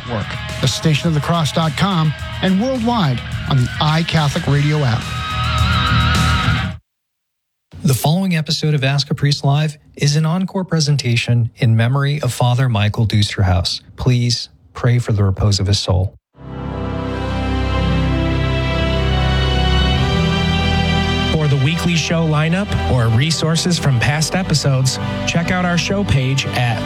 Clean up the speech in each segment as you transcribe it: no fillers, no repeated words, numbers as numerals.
Network, thestationofthecross.com, and worldwide on the iCatholic Radio app. The following episode of Ask a Priest Live is an encore presentation in memory of Father Michael Dusterhouse. Please pray for the repose of his soul. For the weekly show lineup or resources from past episodes, check out our show page at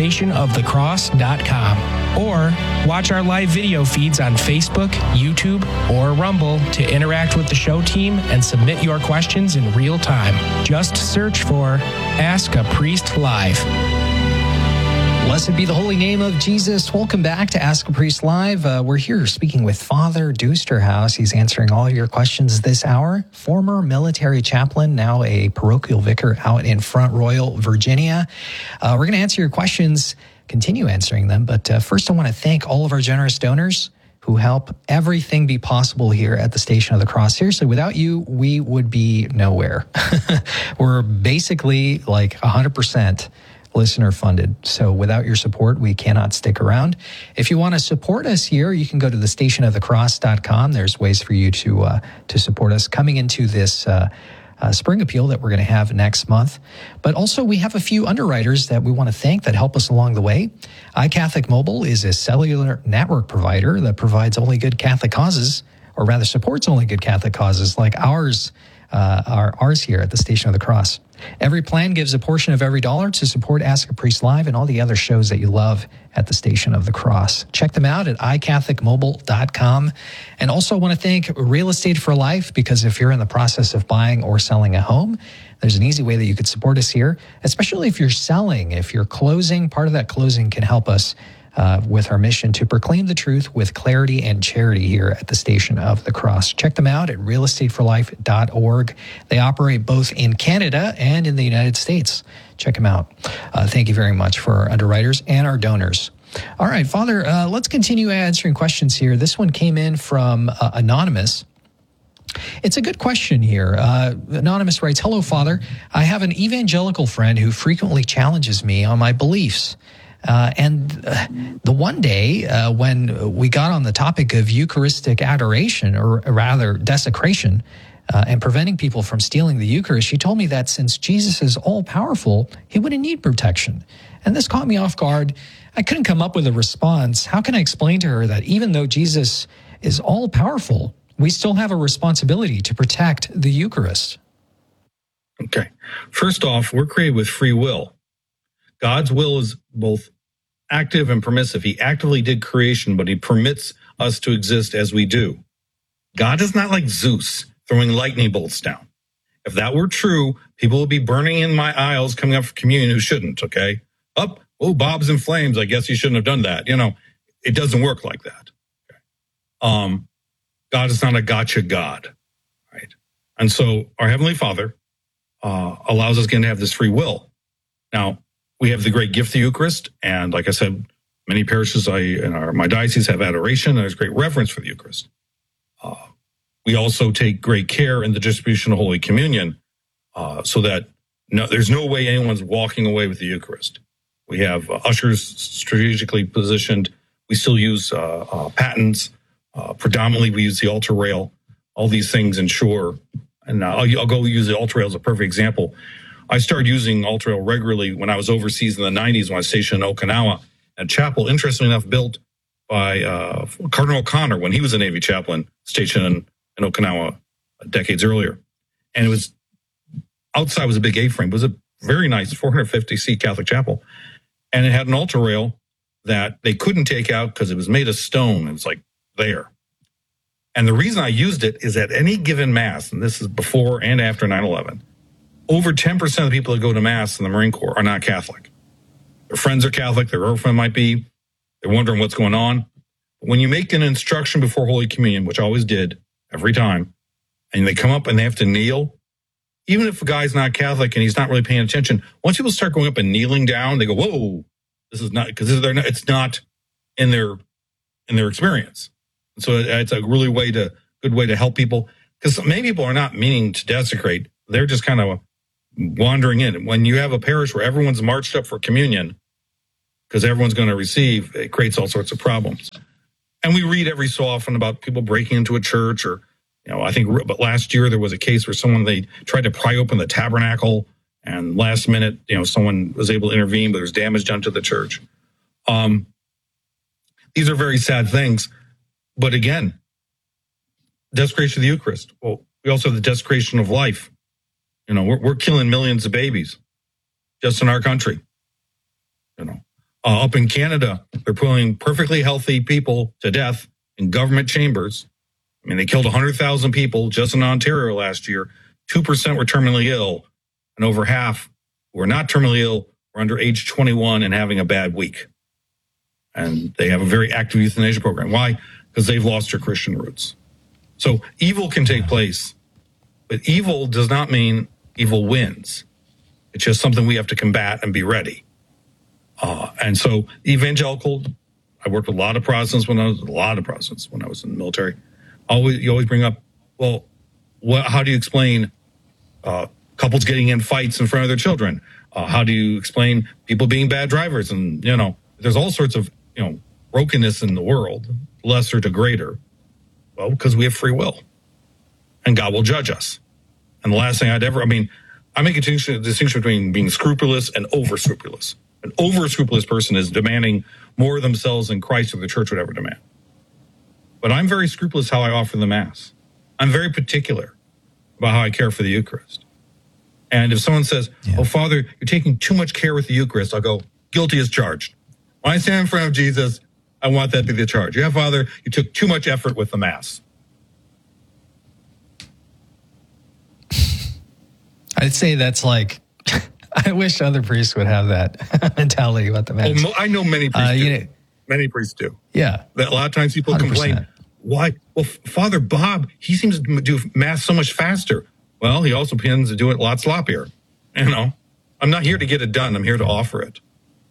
thestationofthecross.com or watch our live video feeds on Facebook, YouTube, or Rumble to interact with the show team and submit your questions in real time. Just search for Ask a Priest Live. Blessed be the holy name of Jesus. Welcome back to Ask a Priest Live. We're here speaking with Father Dusterhouse. He's answering all of your questions this hour. Former military chaplain, now a parochial vicar out in Front Royal, Virginia. We're going to answer your questions, continue answering them. But first, I want to thank all of our generous donors who help everything be possible here at the Station of the Cross. Seriously, without you, we would be nowhere. We're basically like 100% listener funded. So without your support, we cannot stick around. If you want to support us here, you can go to thestationofthecross.com. There's ways for you to support us coming into this spring appeal that we're going to have next month. But also we have a few underwriters that we want to thank that help us along the way. iCatholic Mobile is a cellular network provider that provides only good Catholic causes, or rather supports only good Catholic causes like ours here at the Station of the Cross. Every plan gives a portion of every dollar to support Ask a Priest Live and all the other shows that you love at the Station of the Cross. Check them out at iCatholicMobile.com. And also want to thank Real Estate for Life, because if you're in the process of buying or selling a home, there's an easy way that you could support us here, especially if you're selling. If you're closing, part of that closing can help us with our mission to proclaim the truth with clarity and charity here at the Station of the Cross. Check them out at realestateforlife.org. They operate both in Canada and in the United States. Check them out. Thank you very much for our underwriters and our donors. All right, Father, let's continue answering questions here. This one came in from Anonymous. It's a good question here. Anonymous writes, "Hello, Father. I have an evangelical friend who frequently challenges me on my beliefs. The one day when we got on the topic of Eucharistic adoration, or rather desecration, and preventing people from stealing the Eucharist, she told me that since Jesus is all-powerful, he wouldn't need protection. And this caught me off guard. I couldn't come up with a response. How can I explain to her that even though Jesus is all-powerful, we still have a responsibility to protect the Eucharist?" Okay. First off, we're created with free will. God's will is both active and permissive. He actively did creation, but he permits us to exist as we do. God is not like Zeus throwing lightning bolts down. If that were true, people would be burning in my aisles coming up for communion who shouldn't, okay? Bob's in flames. I guess you shouldn't have done that. It doesn't work like that. Okay? God is not a gotcha God, right? And so our Heavenly Father allows us again to have this free will. Now, we have the great gift of the Eucharist, and like I said, many parishes in my diocese have adoration, and there's great reverence for the Eucharist. We also take great care in the distribution of Holy Communion, so that there's no way anyone's walking away with the Eucharist. We have ushers strategically positioned. We still use patens. Predominantly, we use the altar rail. All these things ensure, and I'll go use the altar rail as a perfect example. I started using altar rail regularly when I was overseas in the 90s when I was stationed in Okinawa, a chapel, interestingly enough, built by Cardinal O'Connor when he was a Navy chaplain stationed in Okinawa decades earlier. And it was outside was a big A-frame. It was a very nice 450-seat Catholic chapel. And it had an altar rail that they couldn't take out because it was made of stone. It was like there. And the reason I used it is at any given Mass, and this is before and after 9/11, over 10% of the people that go to Mass in the Marine Corps are not Catholic. Their friends are Catholic, their girlfriend might be, they're wondering what's going on. But when you make an instruction before Holy Communion, which I always did every time, and they come up and they have to kneel, even if a guy's not Catholic and he's not really paying attention, once people start going up and kneeling down, they go, whoa, this is not, because it's not in their experience. And so it's a really good way to help people, because many people are not meaning to desecrate. They're just kind of wandering in. When you have a parish where everyone's marched up for communion, because everyone's going to receive, it creates all sorts of problems. And we read every so often about people breaking into a church, or, I think but last year there was a case where they tried to pry open the tabernacle, and last minute, someone was able to intervene, but there was damage done to the church. These are very sad things. But again, desecration of the Eucharist. Well, we also have the desecration of life. We're killing millions of babies just in our country. Up in Canada, they're putting perfectly healthy people to death in government chambers. They killed 100,000 people just in Ontario last year. 2% were terminally ill, and over half who were not terminally ill were under age 21 and having a bad week. And they have a very active euthanasia program. Why? Because they've lost their Christian roots. So evil can take place, but evil does not mean evil wins. It's just something we have to combat and be ready. And so evangelical, I worked with a lot of Protestants when I was in the military. You always bring up, well, how do you explain couples getting in fights in front of their children? How do you explain people being bad drivers? And, there's all sorts of, brokenness in the world, lesser to greater. Well, because we have free will, and God will judge us. And the last thing I make a distinction between being scrupulous and over-scrupulous. An over-scrupulous person is demanding more of themselves than Christ or the church would ever demand. But I'm very scrupulous how I offer the Mass. I'm very particular about how I care for the Eucharist. And if someone says, oh, Father, you're taking too much care with the Eucharist, I'll go, guilty as charged. When I stand in front of Jesus, I want that to be the charge. Yeah, Father, you took too much effort with the Mass. I'd say that's like, I wish other priests would have that mentality about the Mass. I know many priests do. Many priests do. Yeah. A lot of times people 100%. Complain, why? Well, Father Bob, he seems to do Mass so much faster. Well, he also tends to do it a lot sloppier. I'm not here to get it done. I'm here to offer it.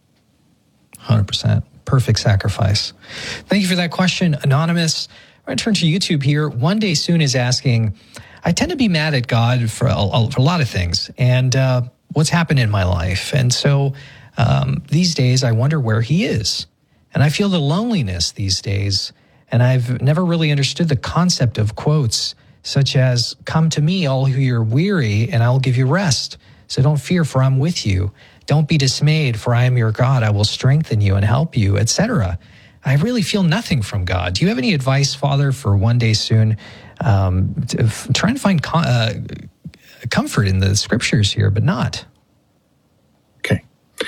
100%. Perfect sacrifice. Thank you for that question, Anonymous. I'm going to turn to YouTube here. One Day Soon is asking, I tend to be mad at God for a lot of things and what's happened in my life. And so these days I wonder where he is. And I feel the loneliness these days. And I've never really understood the concept of quotes such as, come to me, all who are weary, and I will give you rest. So don't fear, for I'm with you. Don't be dismayed, for I am your God. I will strengthen you and help you, etc. I really feel nothing from God. Do you have any advice, Father, for One Day Soon? Trying to find comfort in the scriptures here, but not. Okay.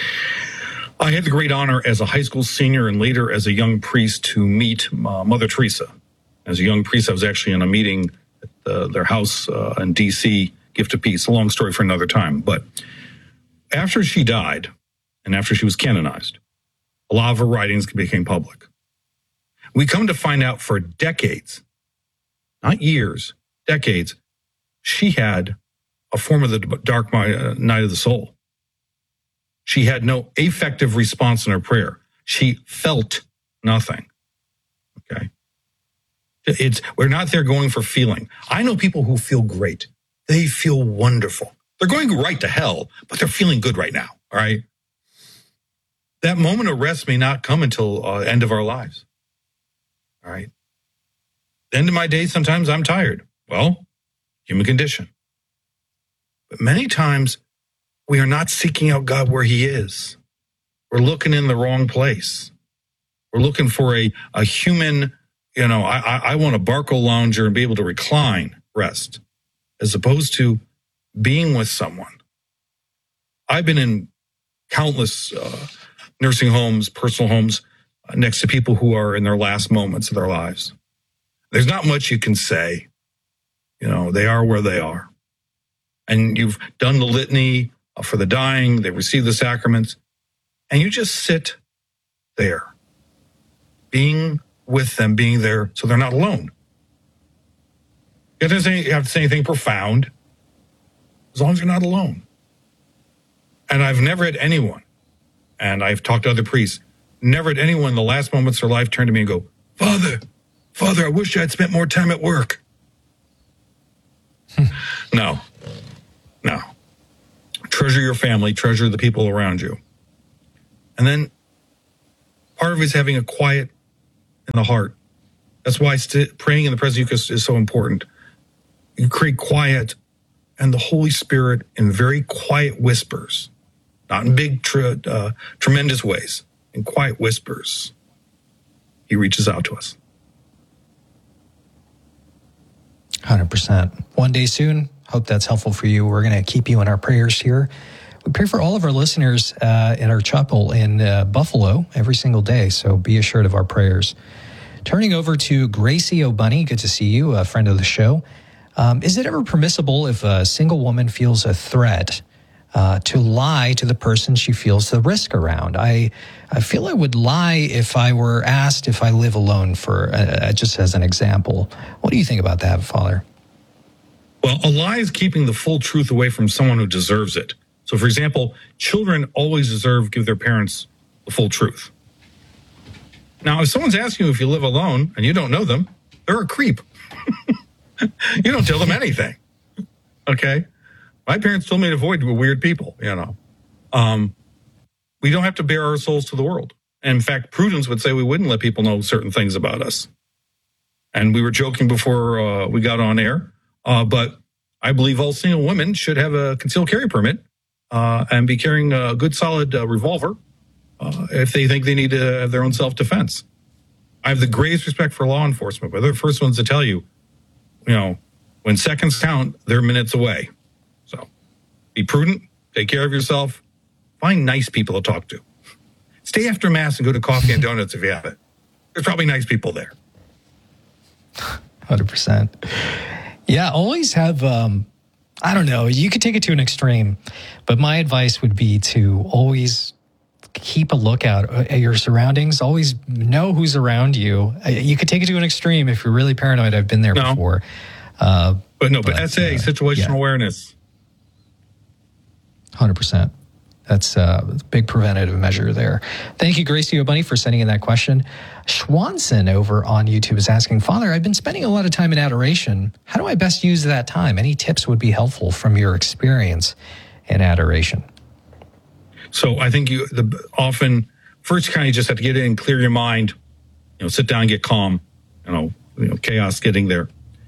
I had the great honor as a high school senior and later as a young priest to meet Mother Teresa. As a young priest, I was actually in a meeting at their house in D.C., Gift of Peace. A long story for another time. But after she died and after she was canonized, a lot of her writings became public. We come to find out for decades, not years, decades, she had a form of the dark night of the soul. She had no affective response in her prayer. She felt nothing. Okay. We're not there going for feeling. I know people who feel great. They feel wonderful. They're going right to hell, but they're feeling good right now. All right. That moment of rest may not come until end of our lives. All right. The end of my day, sometimes I'm tired. Well, human condition. But many times we are not seeking out God where he is. We're looking in the wrong place. We're looking for a human, I want a Barco lounger and be able to recline, rest, as opposed to being with someone. I've been in countless nursing homes, personal homes, next to people who are in their last moments of their lives. There's not much you can say. They are where they are. And you've done the litany for the dying. They've received the sacraments. And you just sit there, being with them, being there so they're not alone. You don't have to say anything profound, as long as you're not alone. And I've never had anyone, and I've talked to other priests, never had anyone in the last moments of their life turn to me and go, Father, I wish I'd spent more time at work. No. Treasure your family, treasure the people around you. And then Part of it is having a quiet in the heart. That's why praying in the presence of Eucharist is so important. You create quiet, and the Holy Spirit in very quiet whispers, not in big, tremendous ways, in quiet whispers, he reaches out to us. 100%. One day soon. Hope that's helpful for you. We're going to keep you in our prayers here. We pray for all of our listeners in our chapel in Buffalo every single day, so be assured of our prayers. Turning over to Gracie O'Bunny, good to see you, a friend of the show. Is it ever permissible if a single woman feels a threat to lie to the person she feels the risk around? I feel I would lie if I were asked if I live alone, just as an example. What do you think about that, Father? Well, a lie is keeping the full truth away from someone who deserves it. So, for example, children always give their parents the full truth. Now, if someone's asking you if you live alone and you don't know them, they're a creep. You don't tell them anything. Okay? My parents told me to avoid weird people, We don't have to bare our souls to the world. And in fact, prudence would say we wouldn't let people know certain things about us. And we were joking before we got on air, but I believe all single women should have a concealed carry permit and be carrying a good, solid revolver if they think they need to have their own self-defense. I have the greatest respect for law enforcement, but they're the first ones to tell you, when seconds count, they're minutes away. So be prudent, take care of yourself, find nice people to talk to. Stay after Mass and go to Coffee and Donuts if you have it. There's probably nice people there. 100%. Yeah, always have, I don't know, you could take it to an extreme, but my advice would be to always keep a lookout at your surroundings. Always know who's around you. You could take it to an extreme if you're really paranoid. I've been there before. But SA, situational awareness. 100%. That's a big preventative measure there. Thank you, Gracie O'Bunny, for sending in that question. Schwanson over on YouTube is asking, Father, I've been spending a lot of time in adoration. How do I best use that time? Any tips would be helpful from your experience in adoration? So I think often first you kind of just have to get in, clear your mind, sit down, get calm, chaos getting there.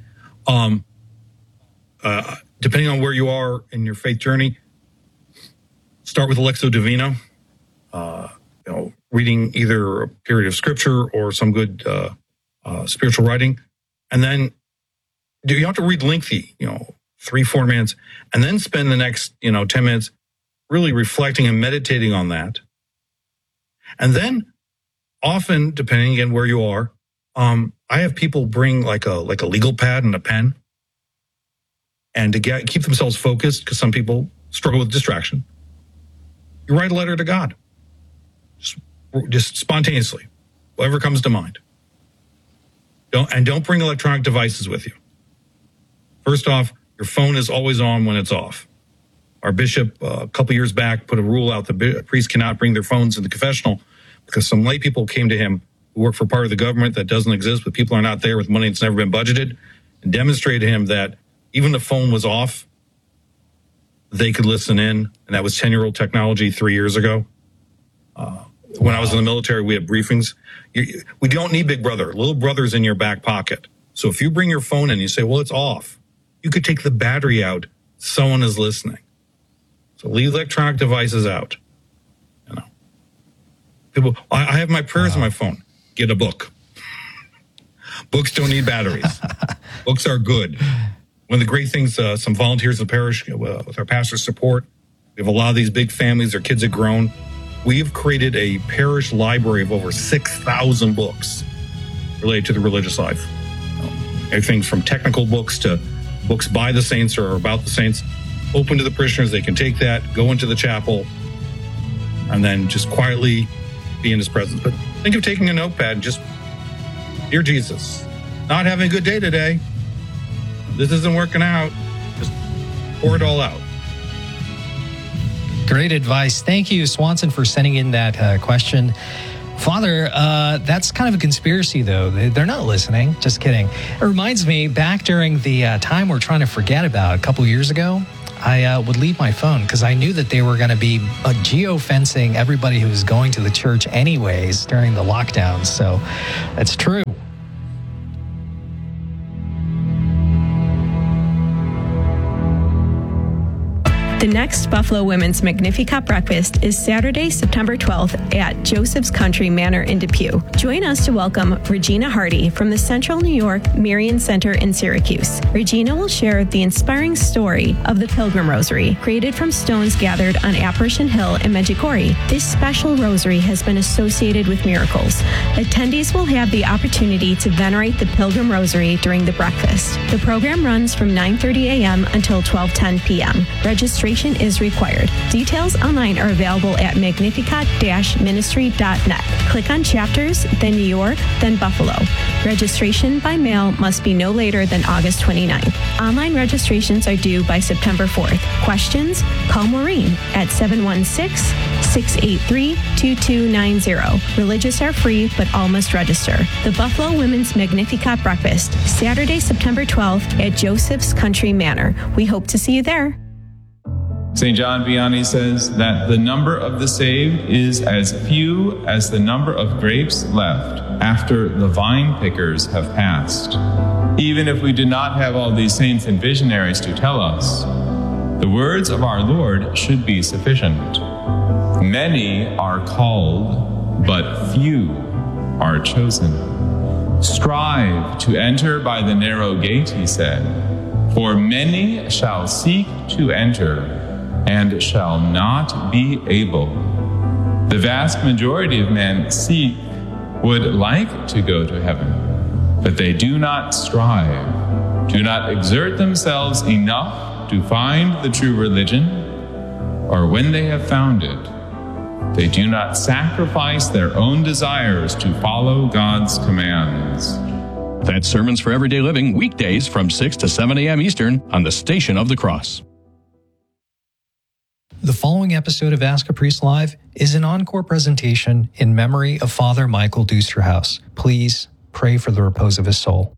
Depending on where you are in your faith journey, start with Lectio Divina, reading either a period of scripture or some good spiritual writing. And then you have to read lengthy, 3-4 minutes, and then spend the next, 10 minutes really reflecting and meditating on that. And then often, depending on where you are, I have people bring like a legal pad and a pen, and to keep themselves focused, because some people struggle with distraction. You write a letter to God, just spontaneously, whatever comes to mind. Don't bring electronic devices with you. First off, your phone is always on when it's off. Our bishop, a couple years back, put a rule out that priests cannot bring their phones in the confessional because some lay people came to him who work for part of the government that doesn't exist, but people are not there with money that's never been budgeted, and demonstrated to him that even the phone was off, they could listen in, and that was 10-year-old technology 3 years ago. When I was in the military, we had briefings. We don't need Big Brother. Little Brother's in your back pocket. So if you bring your phone in and you say, well, it's off, you could take the battery out. Someone is listening. So leave electronic devices out. People, I have my prayers on my phone. Get a book. Books don't need batteries. Books are good. One of the great things, some volunteers in the parish, with our pastor's support, we have a lot of these big families, their kids have grown. We've created a parish library of over 6,000 books related to the religious life. Everything from technical books to books by the saints or about the saints, open to the parishioners. They can take that, go into the chapel, and then just quietly be in his presence. But think of taking a notepad and just, dear Jesus, not having a good day today. This isn't working out. Just pour it all out. Great advice. Thank you, Swanson, for sending in that question. Father, that's kind of a conspiracy, though. They're not listening. Just kidding. It reminds me, back during the time we're trying to forget about a couple years ago, I would leave my phone because I knew that they were going to be geofencing everybody who was going to the church anyways during the lockdown. So that's true. The next Buffalo Women's Magnificat Breakfast is Saturday, September 12th at Joseph's Country Manor in Depew. Join us to welcome Regina Hardy from the Central New York Marian Center in Syracuse. Regina will share the inspiring story of the Pilgrim Rosary, created from stones gathered on Apparition Hill in Medjugorje. This special rosary has been associated with miracles. Attendees will have the opportunity to venerate the Pilgrim Rosary during the breakfast. The program runs from 9:30 a.m. until 12:10 p.m. Registration is required. Details online are available at magnificat-ministry.net. Click on chapters, then New York, then Buffalo. Registration by mail must be no later than August 29th. Online registrations are due by September 4th. Questions? Call Maureen at 716-683-2290. Religious are free, but all must register. The Buffalo Women's Magnificat Breakfast, Saturday, September 12th at Joseph's Country Manor. We hope to see you there. St. John Vianney says that the number of the saved is as few as the number of grapes left after the vine pickers have passed. Even if we do not have all these saints and visionaries to tell us, the words of our Lord should be sufficient. Many are called, but few are chosen. Strive to enter by the narrow gate, he said, for many shall seek to enter and shall not be able. The vast majority of men would like to go to heaven, but they do not strive, do not exert themselves enough to find the true religion, or when they have found it, they do not sacrifice their own desires to follow God's commands. That's Sermons for Everyday Living, weekdays from 6 to 7 a.m. Eastern on the Station of the Cross. The following episode of Ask a Priest Live is an encore presentation in memory of Father Michael Dusterhouse. Please pray for the repose of his soul.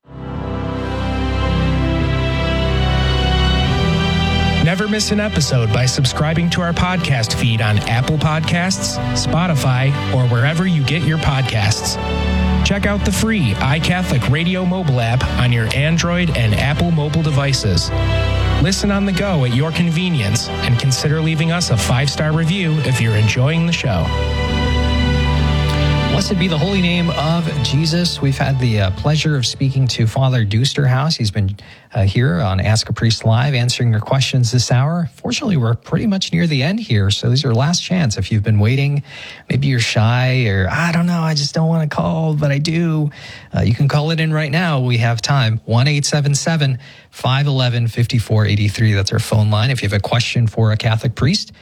Never miss an episode by subscribing to our podcast feed on Apple Podcasts, Spotify, or wherever you get your podcasts. Check out the free iCatholic Radio mobile app on your Android and Apple mobile devices. Listen on the go at your convenience and consider leaving us a 5-star review if you're enjoying the show. Blessed be the holy name of Jesus. We've had the pleasure of speaking to Father Dusterhouse. He's been here on Ask a Priest Live, answering your questions this hour. Fortunately, we're pretty much near the end here, so this is your last chance. If you've been waiting, maybe you're shy, or I don't know, I just don't want to call, but I do. You can call it in right now. We have time. 1-877-511-5483. That's our phone line. If you have a question for a Catholic priest,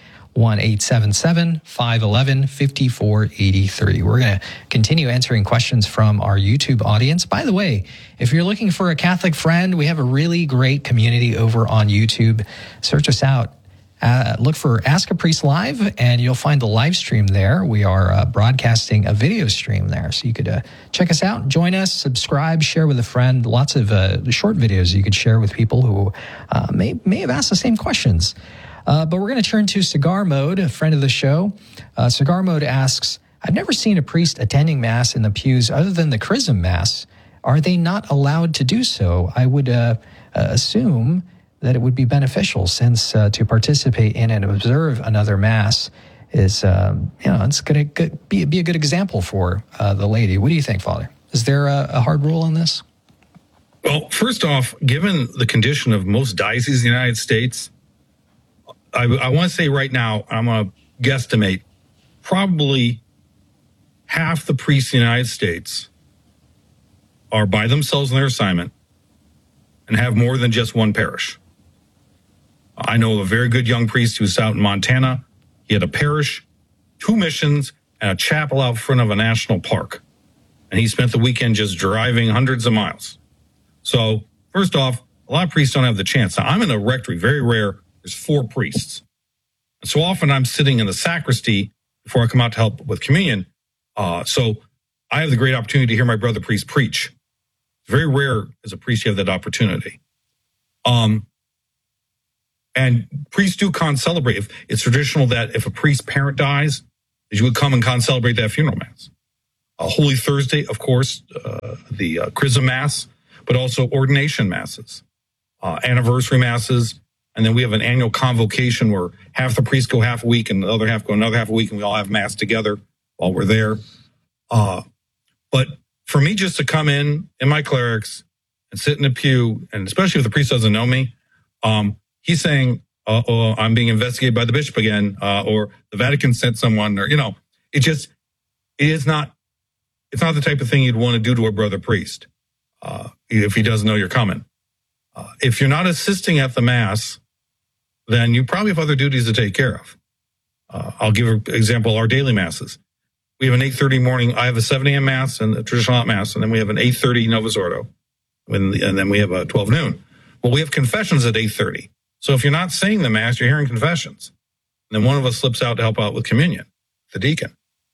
1-877-511-5483. We're going to continue answering questions from our YouTube audience. By the way, if you're looking for a Catholic friend, we have a really great community over on YouTube. Search us out. Look for Ask a Priest Live, and you'll find the live stream there. We are broadcasting a video stream there, so you could check us out, join us, subscribe, share with a friend. Lots of short videos you could share with people who may have asked the same questions. But we're going to turn to Cigar Mode, a friend of the show. Cigar Mode asks, I've never seen a priest attending Mass in the pews other than the Chrism Mass. Are they not allowed to do so? I would assume that it would be beneficial, since to participate in and observe another Mass is, it's going to be a good example for the laity. What do you think, Father? Is there a hard rule on this? Well, first off, given the condition of most dioceses in the United States, I want to say right now, I'm going to guesstimate, probably half the priests in the United States are by themselves in their assignment and have more than just one parish. I know of a very good young priest who was out in Montana. He had a parish, 2 missions, and a chapel out front of a national park. And he spent the weekend just driving hundreds of miles. So, first off, a lot of priests don't have the chance. Now, I'm in a rectory, very rare. There's 4 priests. And so often I'm sitting in the sacristy before I come out to help with communion. So I have the great opportunity to hear my brother priest preach. It's very rare as a priest you have that opportunity. And priests do concelebrate. It's traditional that if a priest's parent dies, that you would come and concelebrate that funeral mass. Holy Thursday, of course, the Chrism Mass, but also ordination masses, anniversary masses, and then we have an annual convocation where half the priests go half a week and the other half go another half a week, and we all have mass together while we're there. But for me, just to come in my clerics and sit in a pew, and especially if the priest doesn't know me, he's saying, I'm being investigated by the bishop again, or the Vatican sent someone, or, it's not the type of thing you'd want to do to a brother priest, if he doesn't know you're coming. If you're not assisting at the mass, then you probably have other duties to take care of. I'll give an example, our daily masses. We have an 8:30 morning, I have a 7 a.m. mass and a traditional hot mass, and then we have an 8:30 Novus Ordo, and then we have a 12 noon. Well, we have confessions at 8:30. So if you're not saying the mass, you're hearing confessions. And then one of us slips out to help out with communion, the deacon.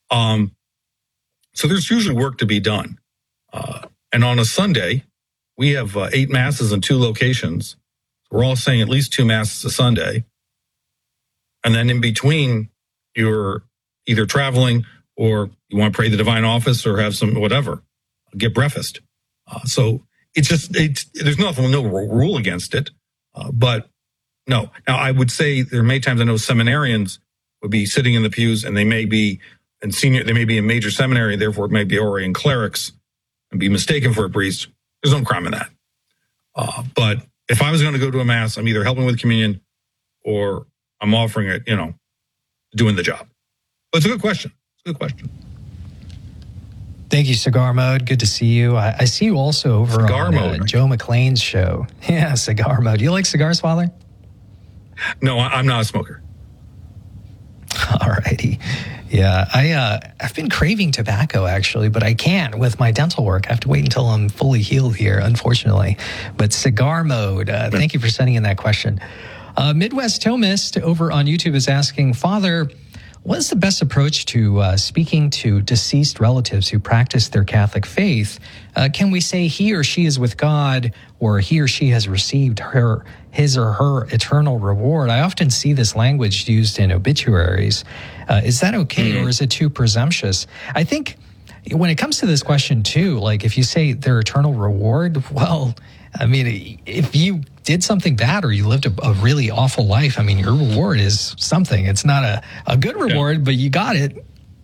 So there's usually work to be done. And on a Sunday, we have 8 masses in 2 locations. We're all saying at least 2 masses a Sunday. And then in between, you're either traveling or you want to pray the divine office or have some whatever, get breakfast. So there's no rule against it. But no. Now, I would say there are many times I know seminarians would be sitting in the pews, and they may be in major seminary, therefore it may be already in clerics and be mistaken for a priest. There's no crime in that. But if I was going to go to a mass, I'm either helping with communion or I'm offering it, doing the job. But it's a good question. Thank you, Cigar Mode. Good to see you. I see you also over on Joe McClain's show. Yeah, Cigar Mode. Do you like cigars, Father? No, I'm not a smoker. All righty. Yeah, I've been craving tobacco, actually, but I can't with my dental work. I have to wait until I'm fully healed here, unfortunately. But Cigar Mode, thank you for sending in that question. Midwest Thomist over on YouTube is asking, Father, what is the best approach to speaking to deceased relatives who practice their Catholic faith? Can we say he or she is with God, or he or she has received his or her eternal reward? I often see this language used in obituaries. Is that okay, or is it too presumptuous? I think when it comes to this question, too, like if you say their eternal reward, well, I mean, if you did something bad or you lived a really awful life, I mean, your reward is something. It's not a good reward, but you got it.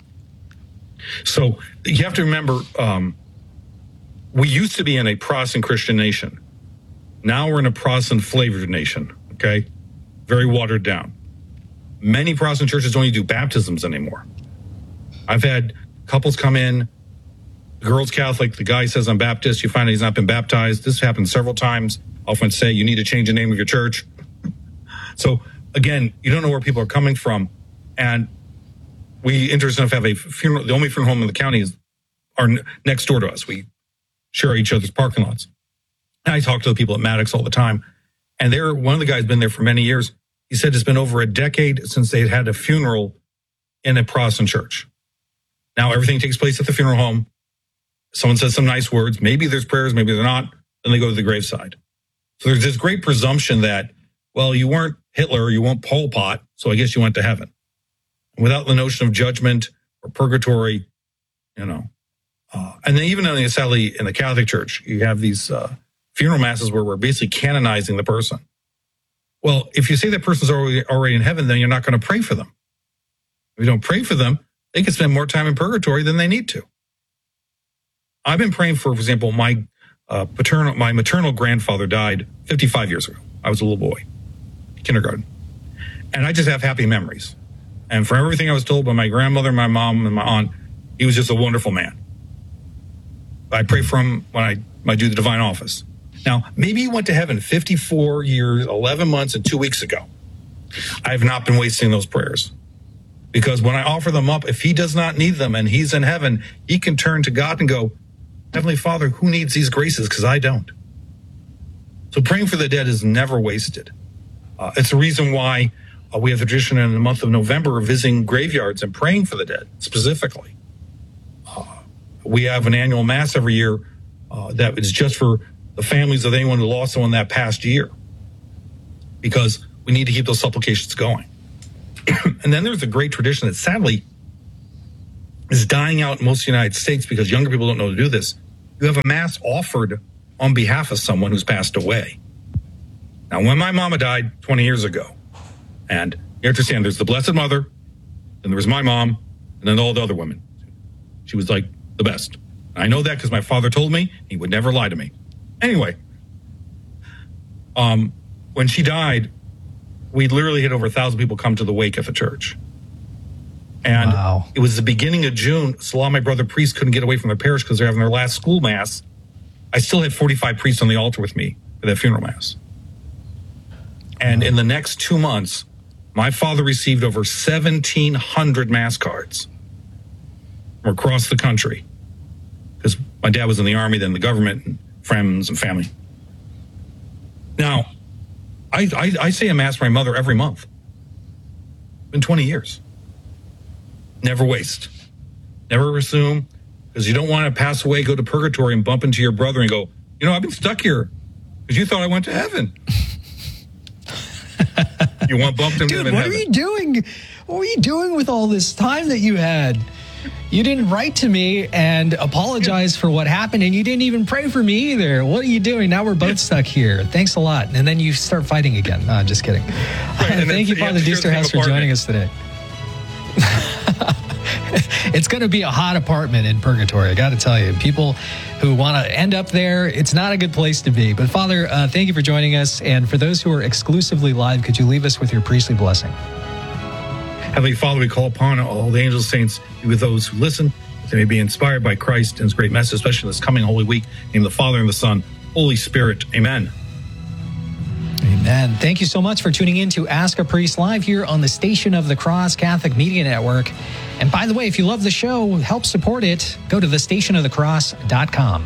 So you have to remember, we used to be in a Protestant Christian nation. Now we're in a Protestant flavored nation, okay? Very watered down. Many Protestant churches don't even do baptisms anymore. I've had couples come in, the girl's Catholic, the guy says, I'm Baptist, you find out he's not been baptized. This happened several times. I often say, you need to change the name of your church. So, again, you don't know where people are coming from. And we, interesting enough, have a funeral. The only funeral home in the county are next door to us. We share each other's parking lots. And I talk to the people at Maddox all the time. And one of the guys been there for many years. He said it's been over a decade since they had a funeral in a Protestant church. Now, everything takes place at the funeral home. Someone says some nice words. Maybe there's prayers, maybe they're not. Then they go to the graveside. So there's this great presumption that, well, you weren't Hitler, you weren't Pol Pot, so I guess you went to heaven. Without the notion of judgment or purgatory, and then even sadly in the Catholic Church, you have these funeral masses where we're basically canonizing the person. Well, if you say that person's already in heaven, then you're not going to pray for them. If you don't pray for them, they can spend more time in purgatory than they need to. I've been praying for example, my maternal grandfather died 55 years ago. I was a little boy, kindergarten. And I just have happy memories. And for everything I was told by my grandmother, my mom, and my aunt, he was just a wonderful man. I pray for him when I do the divine office. Now, maybe he went to heaven 54 years, 11 months, and 2 weeks ago. I have not been wasting those prayers. Because when I offer them up, if he does not need them and he's in heaven, he can turn to God and go, Heavenly Father, who needs these graces? Because I don't. So praying for the dead is never wasted. It's the reason why we have the tradition in the month of November of visiting graveyards and praying for the dead specifically. We have an annual mass every year that is just for the families of anyone who lost someone that past year. Because we need to keep those supplications going. And then there's a great tradition that sadly is dying out in most of the United States because younger people don't know to do this. You have a mass offered on behalf of someone who's passed away. Now, when my mama died 20 years ago, and you understand there's the Blessed Mother, and there was my mom, and then all the other women. She was like the best. I know that because my father told me he would never lie to me. Anyway, when she died, we literally had over 1,000 people come to the wake at the church. And It was the beginning of June, so a lot of my brother priests couldn't get away from their parish because they're having their last school mass. I still had 45 priests on the altar with me for that funeral mass. And in the next 2 months, my father received over 1,700 mass cards from across the country because my dad was in the army, then the government, and friends and family. Now, I say a mass for my mother every month. It's been 20 years. Never waste. Never assume, because you don't want to pass away, go to purgatory, and bump into your brother and go, I've been stuck here because you thought I went to heaven. You want bumped into him in heaven. What are you doing? What were you doing with all this time that you had? You didn't write to me and apologize for what happened, and you didn't even pray for me either. What are you doing? Now we're both stuck here. Thanks a lot. And then you start fighting again. No, I'm just kidding. Right, Thank you, Father Dusterhouse, for joining us today. It's going to be a hot apartment in purgatory, I got to tell you. People who want to end up there, it's not a good place to be. But Father, thank you for joining us. And for those who are exclusively live, could you leave us with your priestly blessing? Heavenly Father, we call upon all the angels, saints, with those who listen, that they may be inspired by Christ and his great message, especially this coming Holy Week. In the Father and the Son, Holy Spirit. Amen. Amen. Thank you so much for tuning in to Ask a Priest live here on the Station of the Cross Catholic Media Network. And by the way, if you love the show, help support it. Go to thestationofthecross.com.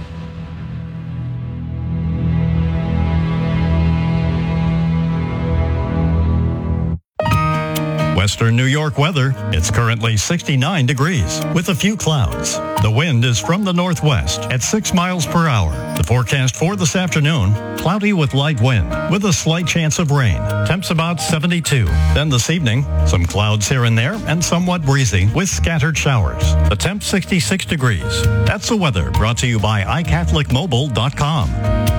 Western New York weather. It's currently 69 degrees with a few clouds. The wind is from the northwest at 6 miles per hour. The forecast for this afternoon, cloudy with light wind with a slight chance of rain. Temps about 72. Then this evening, some clouds here and there and somewhat breezy with scattered showers. The temp 66 degrees. That's the weather brought to you by iCatholicMobile.com.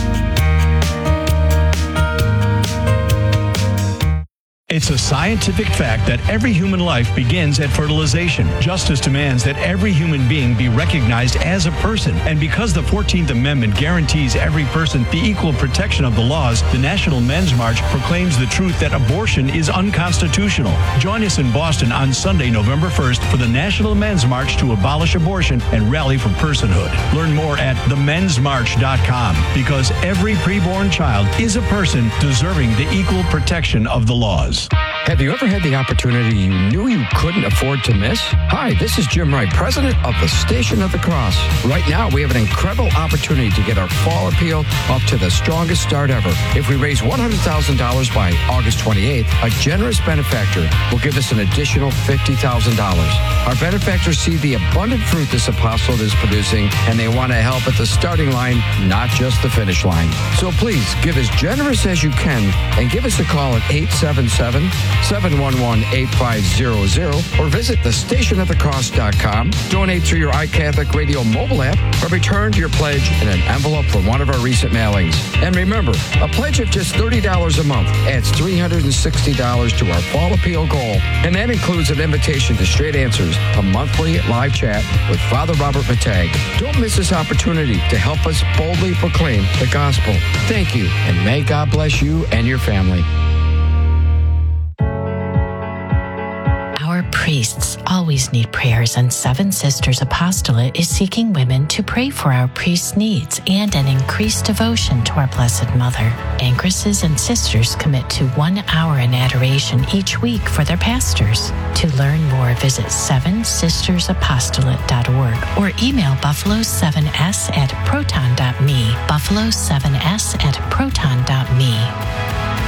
It's a scientific fact that every human life begins at fertilization. Justice demands that every human being be recognized as a person. And because the 14th Amendment guarantees every person the equal protection of the laws, the National Men's March proclaims the truth that abortion is unconstitutional. Join us in Boston on Sunday, November 1st for the National Men's March to abolish abortion and rally for personhood. Learn more at themensmarch.com because every preborn child is a person deserving the equal protection of the laws. Have you ever had the opportunity you knew you couldn't afford to miss? Hi, this is Jim Wright, president of the Station of the Cross. Right now, we have an incredible opportunity to get our fall appeal off to the strongest start ever. If we raise $100,000 by August 28th, a generous benefactor will give us an additional $50,000. Our benefactors see the abundant fruit this apostolate is producing, and they want to help at the starting line, not just the finish line. So please, give as generous as you can and give us a call at 877-711-8500 or visit thestationofthecross.com. Donate through your iCatholic Radio mobile app or return your pledge in an envelope from one of our recent mailings. And remember, a pledge of just $30 a month adds $360 to our fall appeal goal. And that includes an invitation to Straight Answers, a monthly live chat with Father Robert Matag. Don't miss this opportunity to help us boldly proclaim the gospel. Thank you, and may God bless you and your family. Our priests always need prayers, and Seven Sisters Apostolate is seeking women to pray for our priests' needs and an increased devotion to our Blessed Mother. Ancresses and sisters commit to 1 hour in adoration each week for their pastors. To learn more, visit sevensistersapostolate.org or email buffalo7s@proton.me, buffalo7s@proton.me.